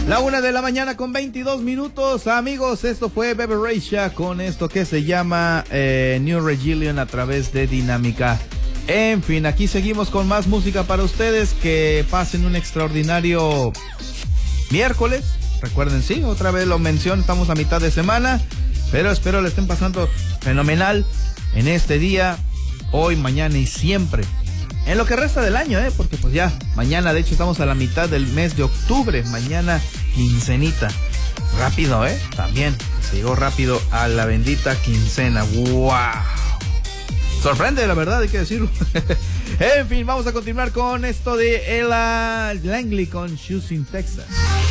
La 1:00 con 22 minutos, amigos. Esto fue Bebe Rexha con esto que se llama New Regilion a través de Dinámica. En fin, aquí seguimos con más música para ustedes. Que pasen un extraordinario miércoles. Recuerden, sí, otra vez lo menciono, estamos a mitad de semana, pero espero le estén pasando fenomenal en este día, hoy, mañana y siempre. En lo que resta del año, porque pues ya, mañana de hecho estamos a la mitad del mes de octubre, mañana quincenita. Rápido, también, se llegó rápido a la bendita quincena. ¡Wow! Sorprende, la verdad, hay que decirlo. En fin, vamos a continuar con esto de Ella Langley con Shoes in Texas.